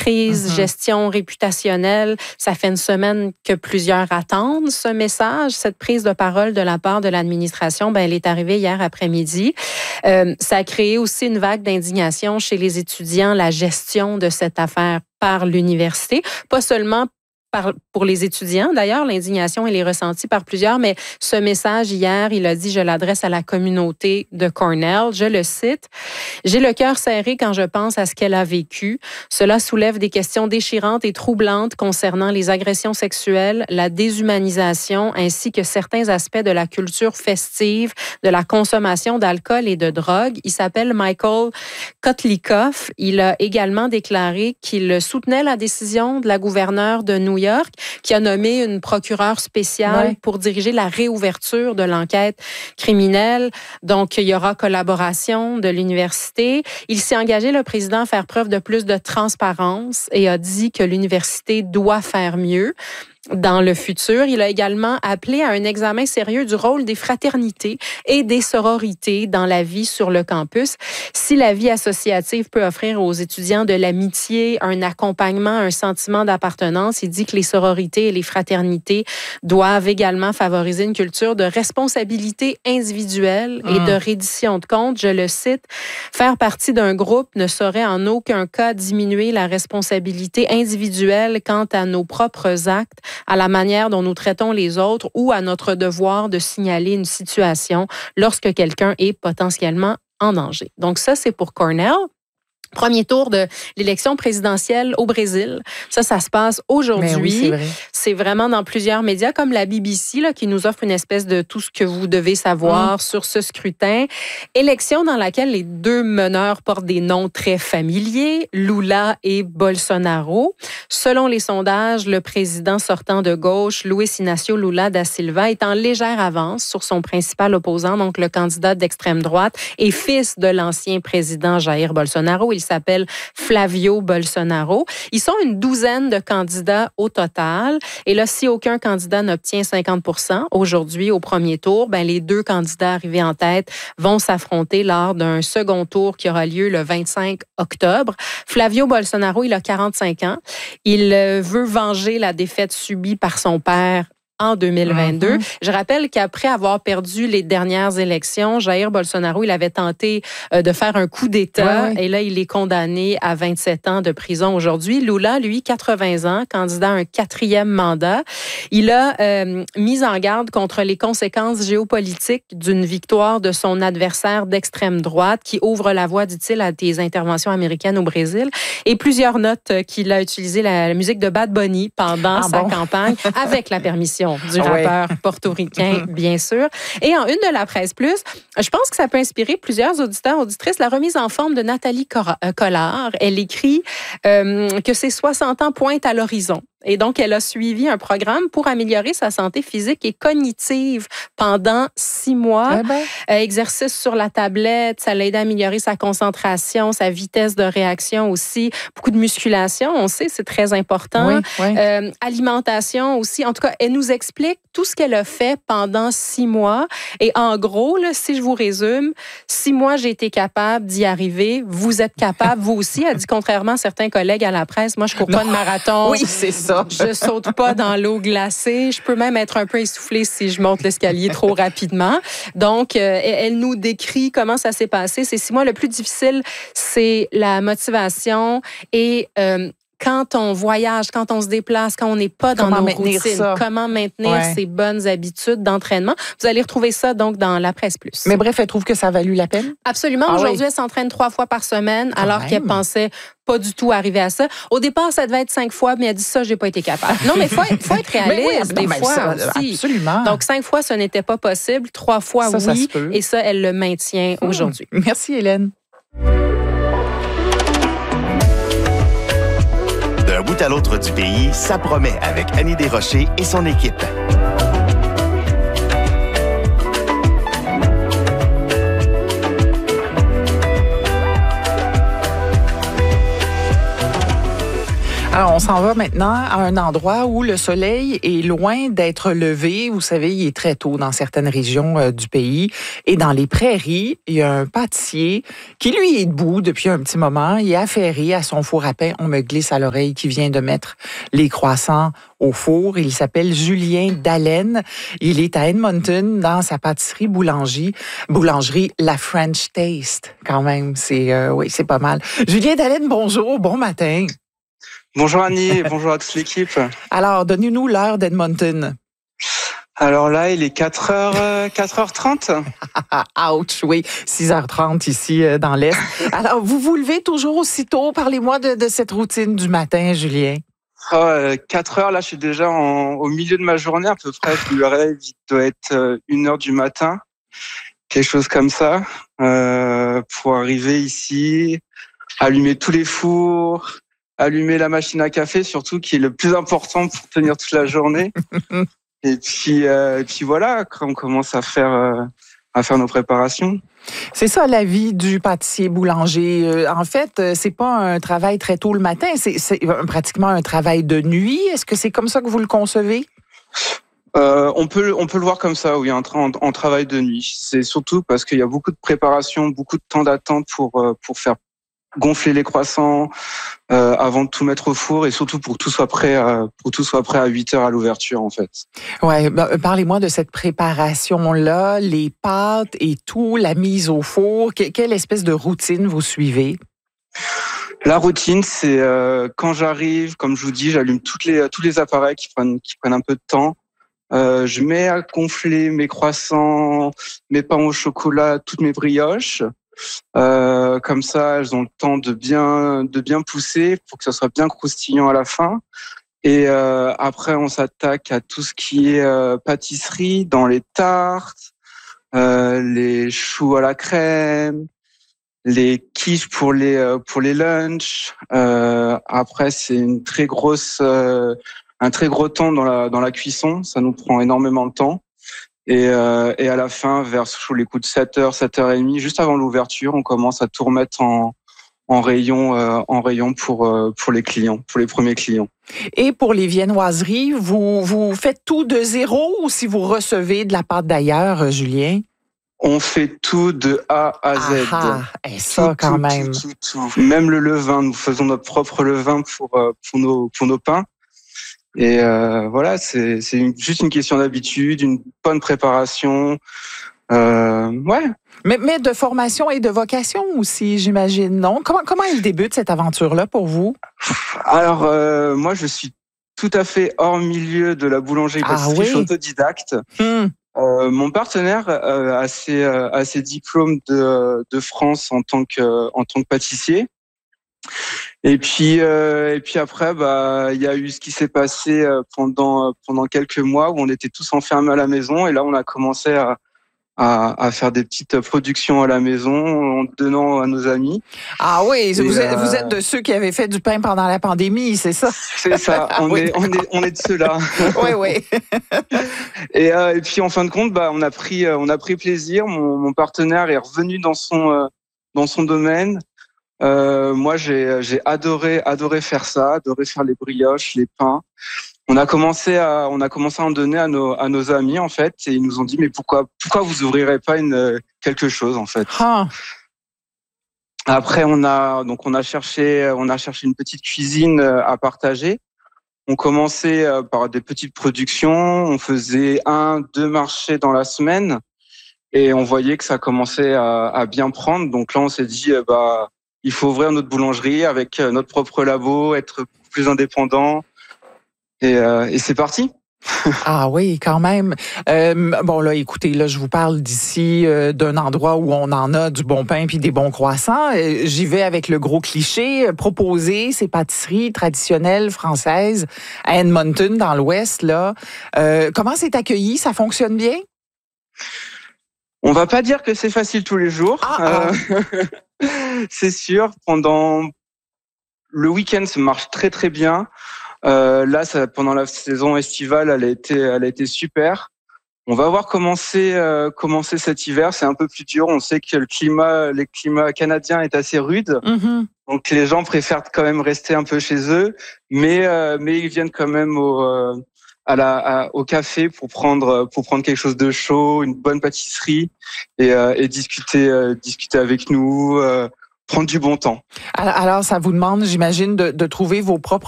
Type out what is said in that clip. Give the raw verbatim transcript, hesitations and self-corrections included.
crise, mm-hmm. gestion réputationnelle. Ça fait une semaine que plusieurs attendent ce message, cette prise de parole de la part de l'administration. Ben, elle est arrivée hier après-midi. Euh, ça a créé aussi une vague d'indignation chez les étudiants, la gestion de cette affaire par l'université. Pas seulement Par, pour les étudiants, d'ailleurs, l'indignation, elle est ressentie par plusieurs, mais ce message hier, il a dit, je l'adresse à la communauté de Cornell. Je le cite, « J'ai le cœur serré quand je pense à ce qu'elle a vécu. Cela soulève des questions déchirantes et troublantes concernant les agressions sexuelles, la déshumanisation, ainsi que certains aspects de la culture festive, de la consommation d'alcool et de drogue. » Il s'appelle Michael Kotlikoff. Il a également déclaré qu'il soutenait la décision de la gouverneure de New York, qui a nommé une procureure spéciale ouais. pour diriger la réouverture de l'enquête criminelle. Donc, il y aura collaboration de l'université. Il s'est engagé, le président, à faire preuve de plus de transparence et a dit que l'université doit faire mieux dans le futur. Il a également appelé à un examen sérieux du rôle des fraternités et des sororités dans la vie sur le campus. Si la vie associative peut offrir aux étudiants de l'amitié, un accompagnement, un sentiment d'appartenance, il dit que les sororités et les fraternités doivent également favoriser une culture de responsabilité individuelle et mmh. de reddition de comptes. Je le cite, « Faire partie d'un groupe ne saurait en aucun cas diminuer la responsabilité individuelle quant à nos propres actes, à la manière dont nous traitons les autres ou à notre devoir de signaler une situation lorsque quelqu'un est potentiellement en danger. » Donc ça, c'est pour Cornell. Premier tour de l'élection présidentielle au Brésil. Ça, ça se passe aujourd'hui. Oui, c'est vrai. C'est vraiment dans plusieurs médias, comme la B B C, là, qui nous offre une espèce de tout ce que vous devez savoir mmh. sur ce scrutin. Élection dans laquelle les deux meneurs portent des noms très familiers, Lula et Bolsonaro. Selon les sondages, le président sortant de gauche, Luiz Inácio Lula da Silva, est en légère avance sur son principal opposant, donc le candidat d'extrême droite et fils de l'ancien président Jair Bolsonaro. Il s'appelle Flavio Bolsonaro. Ils sont une douzaine de candidats au total. Et là, si aucun candidat n'obtient cinquante pour cent aujourd'hui au premier tour, ben les deux candidats arrivés en tête vont s'affronter lors d'un second tour qui aura lieu le vingt-cinq octobre. Flavio Bolsonaro, il a quarante-cinq ans. Il veut venger la défaite subie par son père en deux mille vingt-deux. Mm-hmm. Je rappelle qu'après avoir perdu les dernières élections, Jair Bolsonaro, il avait tenté euh, de faire un coup d'État ouais, ouais. et là, il est condamné à vingt-sept ans de prison aujourd'hui. Lula, lui, quatre-vingts ans, candidat à un quatrième mandat. Il a euh, mis en garde contre les conséquences géopolitiques d'une victoire de son adversaire d'extrême droite qui ouvre la voie, dit-il, à des interventions américaines au Brésil. Et plusieurs notes qu'il a utilisé la, la musique de Bad Bunny pendant ah, sa bon? campagne avec la permission du rappeur ouais. portoricain, bien sûr. Et en une de la Presse Plus, je pense que ça peut inspirer plusieurs auditeurs, auditrices, la remise en forme de Nathalie Collard. Elle écrit euh, que ses soixante ans pointent à l'horizon. Et donc, elle a suivi un programme pour améliorer sa santé physique et cognitive pendant six mois. Eh ben. euh, exercice sur la tablette, ça l'a aidé à améliorer sa concentration, sa vitesse de réaction aussi. Beaucoup de musculation, on sait, c'est très important. Oui, oui. Euh, alimentation aussi. En tout cas, elle nous explique tout ce qu'elle a fait pendant six mois. Et en gros, là, si je vous résume, six mois, j'ai été capable d'y arriver. Vous êtes capable, vous aussi. Elle dit, contrairement à certains collègues à la presse, moi, je cours pas de marathon. Oui, c'est ça. Je saute pas dans l'eau glacée. Je peux même être un peu essoufflée si je monte l'escalier trop rapidement. Donc, euh, elle nous décrit comment ça s'est passé. Ces six mois, le plus difficile, c'est la motivation et euh, quand on voyage, quand on se déplace, quand on n'est pas dans comment nos routines, ça? comment maintenir ouais. ces bonnes habitudes d'entraînement. Vous allez retrouver ça donc dans la Presse Plus. Mais bref, elle trouve que ça a valu la peine? Absolument. Ah Aujourd'hui, oui. elle s'entraîne trois fois par semaine, quand alors même. qu'elle pensait pas du tout arriver à ça. Au départ, ça devait être cinq fois, mais elle dit ça, j'ai pas été capable. Non, mais il faut, faut être réaliste oui, des fois ça, aussi. Absolument. Donc, cinq fois, ce n'était pas possible. Trois fois, ça, oui. Ça et ça, elle le maintient mmh. aujourd'hui. Merci, Hélène. D'un bout à l'autre du pays, ça promet avec Annie Desrochers et son équipe. Alors, on s'en va maintenant à un endroit où le soleil est loin d'être levé. Vous savez, il est très tôt dans certaines régions euh, du pays. Et dans les prairies, il y a un pâtissier qui, lui, est debout depuis un petit moment. Il est affairé à son four à pain. On me glisse à l'oreille qui vient de mettre les croissants au four. Il s'appelle Julien Dallène. Il est à Edmonton dans sa pâtisserie boulangerie, boulangerie La French Taste. Quand même, c'est euh, oui, c'est pas mal. Julien Dallène, bonjour, bon matin. Bonjour Annie et bonjour à toute l'équipe. Alors, donnez-nous l'heure d'Edmonton. Alors là, il est quatre heures, quatre heures trente. Ouch, oui, six heures trente ici euh, dans l'Est. Alors, vous vous levez toujours aussitôt. Parlez-moi de, de cette routine du matin, Julien. Oh, quatre heures, là, je suis déjà en, au milieu de ma journée à peu près. Je me réveille, il doit être une heure du matin, quelque chose comme ça, euh, pour arriver ici, allumer tous les fours, allumer la machine à café, surtout, qui est le plus important pour tenir toute la journée. Et puis, euh, et puis voilà, on commence à faire, euh, à faire nos préparations. C'est ça la vie du pâtissier boulanger. Euh, en fait, c'est pas un travail très tôt le matin, c'est, c'est pratiquement un travail de nuit. Est-ce que c'est comme ça que vous le concevez? Euh, on peut, on peut le voir comme ça, oui, en, en, en travail de nuit. C'est surtout parce qu'il y a beaucoup de préparation, beaucoup de temps d'attente pour, pour faire gonfler les croissants euh, avant de tout mettre au four et surtout pour que tout soit prêt à, pour que tout soit prêt à huit heures à l'ouverture en fait. Ouais, ben, parlez-moi de cette préparation là, les pâtes et tout, la mise au four. Que, quelle espèce de routine vous suivez? La routine, c'est euh, quand j'arrive, comme je vous dis, j'allume toutes les tous les appareils qui prennent qui prennent un peu de temps. Euh, je mets à gonfler mes croissants, mes pains au chocolat, toutes mes brioches. Euh, comme ça, elles ont le temps de bien de bien pousser pour que ça soit bien croustillant à la fin. Et euh, après, on s'attaque à tout ce qui est euh, pâtisserie, dans les tartes, euh, les choux à la crème, les quiches pour les euh, pour les lunchs. Euh, après, c'est une très grosse euh, un très gros temps dans la dans la cuisson. Ça nous prend énormément de temps. Et, euh, et à la fin, vers sous les coups de sept heures, sept heures trente, juste avant l'ouverture, on commence à tout remettre en, en rayon, euh, en rayon pour, euh, pour les clients, pour les premiers clients. Et pour les viennoiseries, vous, vous faites tout de zéro ou si vous recevez de la pâte d'ailleurs, Julien? On fait tout de A à Z. Ah, et ça tout, quand tout, même. Tout, tout, tout. Même le levain, nous faisons notre propre levain pour, pour, nos, pour nos pains. Et euh, voilà, c'est, c'est une, juste une question d'habitude, une bonne préparation. Euh, ouais. Mais, mais de formation et de vocation aussi, j'imagine, non? Comment, comment il débute cette aventure-là pour vous? Alors, euh, moi, je suis tout à fait hors milieu de la boulangerie parce que ah, oui? je suis autodidacte. Hmm. Euh, mon partenaire euh, a, ses, euh, a ses diplômes de, de France en tant que, en tant que pâtissier. Et puis, euh, et puis après, bah, il y a eu ce qui s'est passé pendant pendant quelques mois où on était tous enfermés à la maison. Et là, on a commencé à à, à faire des petites productions à la maison en donnant à nos amis. Ah oui, vous, et êtes, euh... vous êtes de ceux qui avaient fait du pain pendant la pandémie, c'est ça? C'est ça. On oui, est on est on est de ceux-là. Oui, oui. et, euh, et puis en fin de compte, bah, on a pris on a pris plaisir. Mon, mon partenaire est revenu dans son euh, dans son domaine. Euh, moi, j'ai, j'ai adoré, adoré faire ça, adoré faire les brioches, les pains. On a commencé à, on a commencé à en donner à nos, à nos amis en fait, et ils nous ont dit mais pourquoi, pourquoi vous ouvrirez pas une quelque chose en fait. Ah. Après, on a donc on a cherché, on a cherché une petite cuisine à partager. On commençait par des petites productions, on faisait un, deux marchés dans la semaine, et on voyait que ça commençait à, à bien prendre. Donc là, on s'est dit bah il faut ouvrir notre boulangerie avec notre propre labo, être plus indépendant. Et, euh, et c'est parti. Ah oui, quand même. Euh, bon là, écoutez, là, je vous parle d'ici euh, d'un endroit où on en a du bon pain puis des bons croissants. Euh, j'y vais avec le gros cliché, euh, proposer ces pâtisseries traditionnelles françaises à Edmonton, dans l'Ouest. Là, euh, comment c'est accueilli? Ça fonctionne bien? On va pas dire que c'est facile tous les jours. Ah, ah. Euh, c'est sûr. Pendant le week-end, ça marche très très bien. Euh, là, ça, pendant la saison estivale, elle a été, elle a été super. On va voir commencer, euh, commencer cet hiver. C'est un peu plus dur. On sait que le climat, le climat canadien est assez rude. Mm-hmm. Donc les gens préfèrent quand même rester un peu chez eux, mais euh, mais ils viennent quand même au euh, à la à, au café pour prendre pour prendre quelque chose de chaud, une bonne pâtisserie et, euh, et discuter euh, discuter avec nous, euh, prendre du bon temps. Alors, ça vous demande, j'imagine, de, de trouver vos propres